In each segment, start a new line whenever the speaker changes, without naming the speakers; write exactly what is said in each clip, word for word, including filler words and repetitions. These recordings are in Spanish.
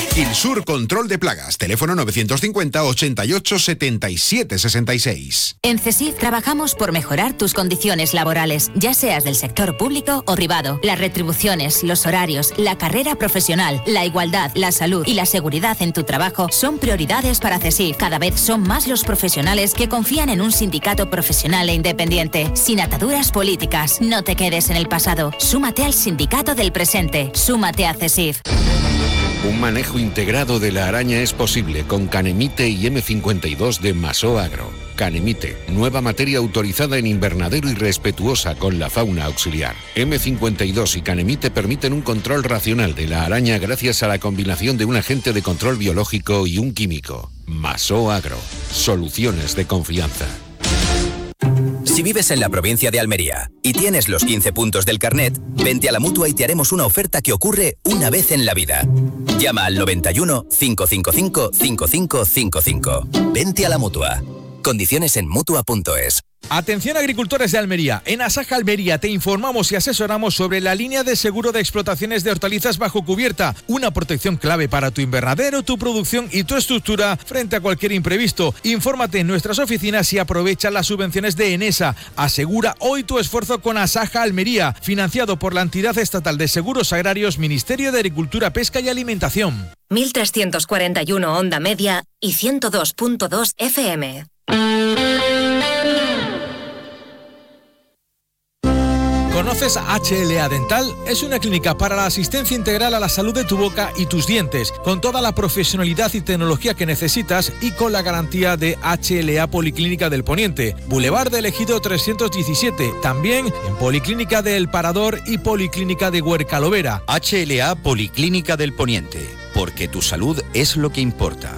Quilsur Control de Plagas, teléfono novecientos cincuenta, ochenta y ocho, setenta y siete, sesenta y seis.
En CESIF trabajamos por mejorar tus condiciones laborales, ya seas del sector público o privado. Las retribuciones, los horarios, la carrera profesional, la igualdad, la salud y la seguridad en tu trabajo son prioridades para CESIF. Cada vez son más los profesionales que confían en un sindicato profesional e independiente, sin ataduras políticas. No te quedes en el pasado. Súmate al sindicato del presente. Súmate a CESIF.
Un manejo integrado de la araña es posible con Canemite y eme cincuenta y dos de Masó Agro. Canemite, nueva materia autorizada en invernadero y respetuosa con la fauna auxiliar. eme cincuenta y dos y Canemite permiten un control racional de la araña gracias a la combinación de un agente de control biológico y un químico. Masó Agro, soluciones de confianza.
Si vives en la provincia de Almería y tienes los quince puntos del carnet, vente a la Mutua y te haremos una oferta que ocurre una vez en la vida. Llama al noventa y uno, cinco cinco cinco, cinco cinco cinco cinco. Vente a la Mutua. Condiciones en Mutua punto es.
Atención agricultores de Almería, en Asaja Almería te informamos y asesoramos sobre la línea de seguro de explotaciones de hortalizas bajo cubierta, una protección clave para tu invernadero, tu producción y tu estructura frente a cualquier imprevisto. Infórmate en nuestras oficinas y aprovecha las subvenciones de Enesa. Asegura hoy tu esfuerzo con Asaja Almería, financiado por la entidad estatal de seguros agrarios, Ministerio de Agricultura, Pesca y Alimentación.
mil trescientos cuarenta y uno onda media y ciento dos punto dos F M.
¿Conoces H L A Dental? Es una clínica para la asistencia integral a la salud de tu boca y tus dientes, con toda la profesionalidad y tecnología que necesitas y con la garantía de H L A Policlínica del Poniente, Boulevard del Ejido trescientos diecisiete, también en Policlínica de El Parador y Policlínica de Huercalovera.
H L A Policlínica del Poniente, porque tu salud es lo que importa.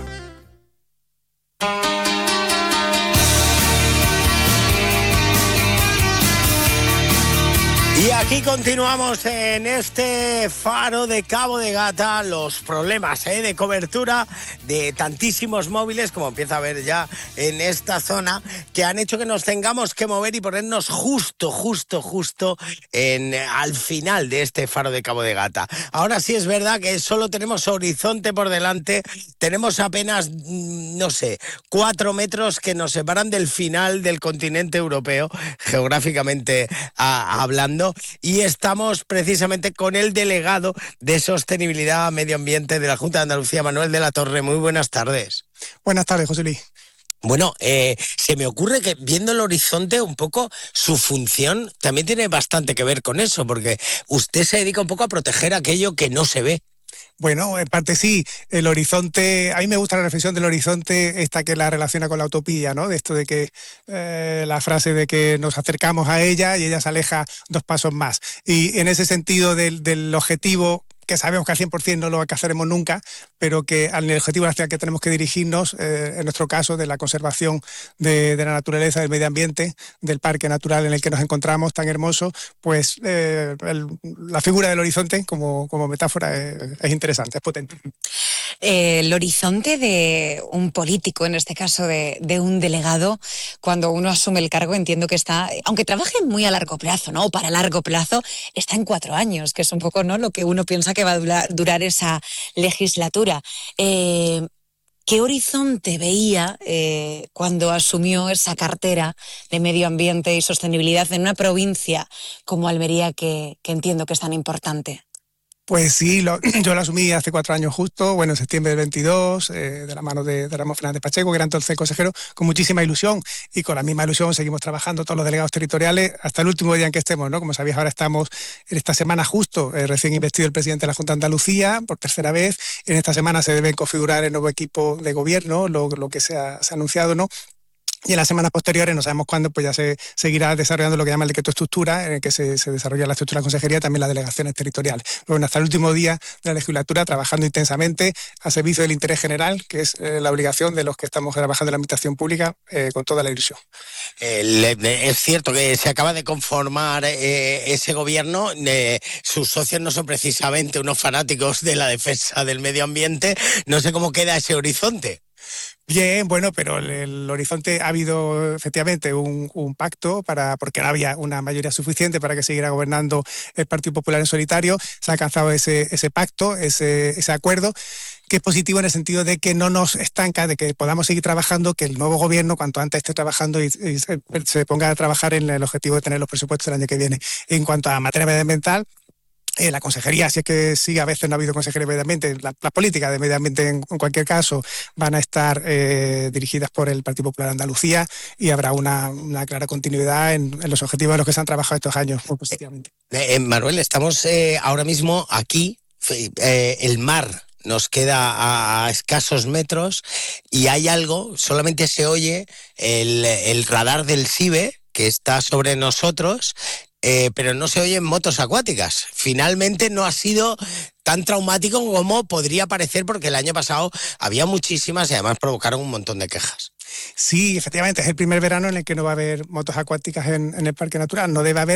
Y aquí continuamos en este faro de Cabo de Gata, los problemas ¿eh? de cobertura de tantísimos móviles, como empieza a haber ya en esta zona, que han hecho que nos tengamos que mover y ponernos justo, justo, justo en, al final de este faro de Cabo de Gata. Ahora sí es verdad que solo tenemos horizonte por delante, tenemos apenas, no sé, cuatro metros que nos separan del final del continente europeo, geográficamente a, hablando, y estamos precisamente con el delegado de Sostenibilidad Medio Ambiente de la Junta de Andalucía, Manuel de la Torre. Muy buenas tardes.
Buenas tardes, José Luis.
Bueno, eh, se me ocurre que viendo el horizonte un poco, su función también tiene bastante que ver con eso, porque usted se dedica un poco a proteger aquello que no se ve.
Bueno, en parte sí, el horizonte, a mí me gusta la reflexión del horizonte esta que la relaciona con la utopía, ¿no? De esto de que, eh, la frase de que nos acercamos a ella y ella se aleja dos pasos más. Y en ese sentido del, del objetivo, que sabemos que al cien por ciento no lo alcanzaremos nunca, pero que al objetivo hacia el que tenemos que dirigirnos, eh, en nuestro caso, de la conservación de, de la naturaleza, del medio ambiente, del parque natural en el que nos encontramos tan hermoso, pues eh, el, la figura del horizonte como, como metáfora es, es interesante, es potente.
Eh, el horizonte de un político, en este caso de, de un delegado, cuando uno asume el cargo, entiendo que está, aunque trabaje muy a largo plazo, ¿no? O para largo plazo, está en cuatro años, que es un poco, ¿no?, lo que uno piensa que va a durar, durar esa legislatura. Eh, ¿Qué horizonte veía eh, cuando asumió esa cartera de medio ambiente y sostenibilidad en una provincia como Almería, que, que entiendo que es tan importante?
Pues sí, lo, yo lo asumí hace cuatro años justo, bueno, en septiembre del veintidós, eh, de la mano de, de Ramón Fernández Pacheco, que era entonces consejero, con muchísima ilusión, y con la misma ilusión seguimos trabajando todos los delegados territoriales hasta el último día en que estemos, ¿no? Como sabéis, ahora estamos en esta semana justo, eh, recién investido el presidente de la Junta de Andalucía, por tercera vez, en esta semana se debe configurar el nuevo equipo de gobierno, lo, lo que se ha, se ha anunciado, ¿no? Y en las semanas posteriores, no sabemos cuándo, pues ya se seguirá desarrollando lo que llama el decreto de estructura, en el que se, se desarrolla la estructura de la consejería, también las delegaciones territoriales. Pero bueno, hasta el último día de la legislatura, trabajando intensamente a servicio del interés general, que es eh, la obligación de los que estamos trabajando en la administración pública, eh, con toda la ilusión.
Eh, es cierto que se acaba de conformar eh, ese gobierno, eh, sus socios no son precisamente unos fanáticos de la defensa del medio ambiente, no sé cómo queda ese horizonte.
Bien, bueno, pero el, el horizonte, ha habido efectivamente un, un pacto, para porque no había una mayoría suficiente para que siguiera gobernando el Partido Popular en solitario. Se ha alcanzado ese, ese pacto, ese, ese acuerdo, que es positivo en el sentido de que no nos estanca, de que podamos seguir trabajando, que el nuevo gobierno cuanto antes esté trabajando y, y se, se ponga a trabajar en el objetivo de tener los presupuestos el año que viene. En cuanto a materia medioambiental, Eh, la consejería, si es que sí, a veces no ha habido consejería de medio ambiente, las la políticas de medio ambiente en, en cualquier caso van a estar eh, dirigidas por el Partido Popular de Andalucía y habrá una, una clara continuidad en, en los objetivos en los que se han trabajado estos años muy positivamente.
Eh, eh, Manuel, estamos eh, ahora mismo aquí, eh, el mar nos queda a, a escasos metros y hay algo, solamente se oye el, el radar del CIBE que está sobre nosotros. Eh, pero no se oyen motos acuáticas. Finalmente no ha sido tan traumático como podría parecer, porque el año pasado había muchísimas y además provocaron un montón de quejas.
Sí, efectivamente, es el primer verano en el que no va a haber motos acuáticas en, en el Parque Natural. No debe haber